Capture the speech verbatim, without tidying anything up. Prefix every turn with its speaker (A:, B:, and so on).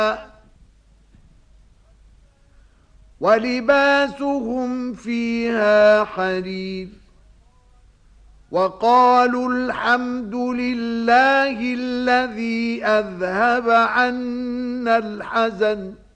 A: ولباسهم فيها حرير وقالوا الحمد لله الذي أذهب عنا الحزن